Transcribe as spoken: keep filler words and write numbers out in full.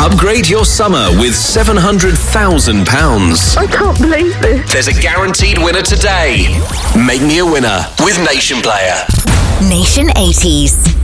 Upgrade your summer with seven hundred thousand pounds. I can't believe this. There's a guaranteed winner today. Make me a winner with Nation Player. Nation eighties.